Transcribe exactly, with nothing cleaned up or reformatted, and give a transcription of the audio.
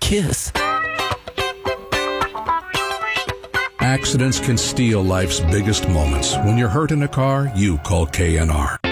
kiss. Accidents can steal life's biggest moments. When you're hurt in a car, you call K N R.